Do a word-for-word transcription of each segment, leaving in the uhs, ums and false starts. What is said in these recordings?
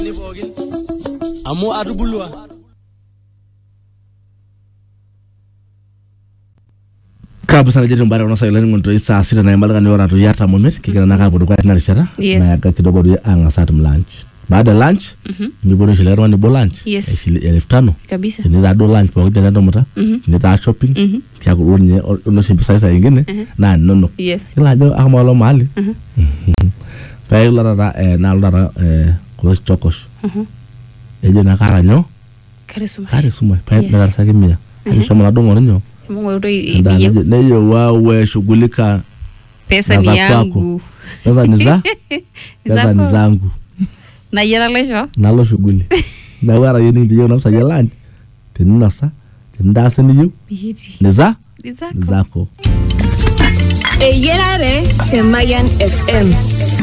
Amu atubulua. Kabu sana jetu mbara unasa yulani ngundu isa sita na yambalaka niwara tu yata moment kikina naka kudu kwa tina rishara Yes. na yaka kidogo du anga satum lunch baada lunch mbibono shile rwani bo lunch Yes. shile elfu tano Kabisa. nita do lunch pa wakita nando muta nita shopping kia kudu nye unoshimpi saisa ingine na nono Yes. ila ajo akama walo mahali kaya yu lara na lara kulos chokos ejo na kara nyo Kare sumash. kare sumai kaya Yes. mera saki mia ajo shomo na dongo nyo Mungu yudoi Nda ibiyo. neyo wawe shughulika Pesa na ni za yangu. kwako. Pesa ni za pesa ni Zako. zangu Na yera lesho. nalo shughuli na wara yeni ndiyo na msa yelani tenina sa tenda seni yu Bihiti. ni za Ni zako. ni zako Eyerare te Mayan F M.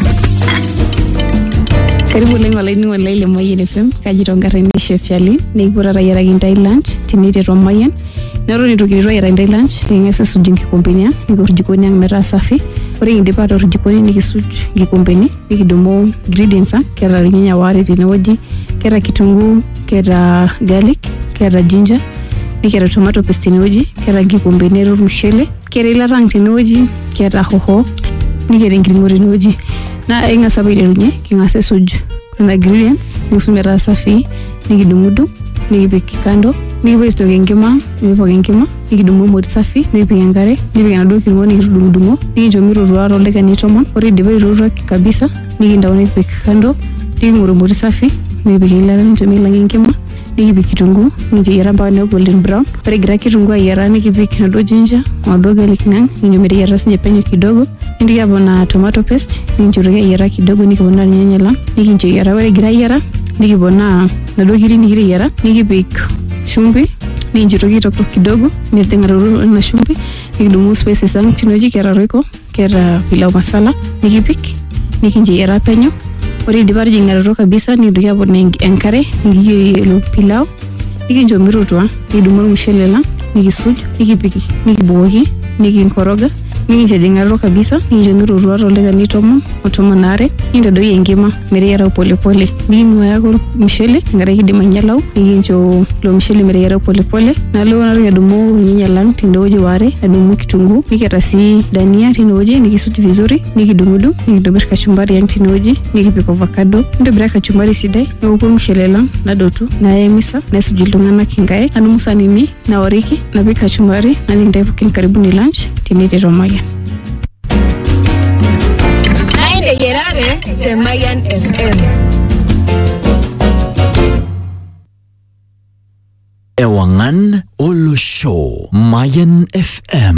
Karibu lengo la inu wala ile Mayan F M kajito ngarani chef yali nikura rayara gintai lunch tinite ro Mayan nero ni tukiriro yara gintai lunch ngese suju ngikumpenia ngor jikoni ang mera safi ore indipa ro jikoni nikisuj ngikumpeni nikidomo ingredients kera rinya wari tinawoji kera kitunguu kera garlic kera ginger nikera tomato paste tinawoji kera ngikumpeni ro mshele kera ila rang tinawoji kera hoho nikera ngringori tinawoji na inga sabile runye kingase suju kuna ingredients musumera safi nikidumudu nikipiki kando nikipiki stoke nkima nikipoke nkima nikidumu moti safi nikipiki enkare nipik enaduo kirungo nikitudungudungo nikincho mirorua toldakikani tomon ore idipa airorua kabisa nikintau nikipik kando niking'oru moti safi nikipik eilata nincho meilang'a enkima nikipik kitunguu nikincho eyiara mpaka neeku golden brown ore egira kitunguu ayiara nikipik enaduo ginger onaduo garlic nang nikincho meteyiara sinye penyo kidogo nintoki apona tomato paste nikincho toki ayiara kidogo nikiponaa irnyanya lang nikincho eyiara ore egira ayiara nikiponaa naduo kiri nikiteyiara nikipik shumbi nikincho toki aitokitok kidogo meteng'araro ina shumbi nikidumu spices ang tinewueji kiata royco kiata pilau masala nikipik nikincho eyiara penyo ore idipa atijing'aroto kabisa nikintoki apona enkare nikiyierie ilo pilau nikincho mirutua nikidumu ormushele lang nikisuj nikipik nikibukoki nikinkoroga nikincho ejing'aroto kabisa nikincho mirutua toldakikani tomon o tomon aare nikintadoi enkima meteyiara polepole nikinuaya ake ormushele enkare kidim ainyalau nikincho ilo mushele meteyiara polepole nalo natoki adumu irnyanya lang tendewueji waare adumu kitunguu nikiata sii dania tinewueji nikisuj vizuri nikidung'udung nikintobir kachumbari ang tinewueji nikipik avocado nintobira kachumbari sidai neoku ormushele lang nadotu naya emisa naisuj iltung'anak inkaek nadumu sanini naoriki napik kachumbari naning ntae pookin karibuni lunch tiniteto Mayan. Eyerare te Mayan F M. Ewangan Olo Show Mayan F M.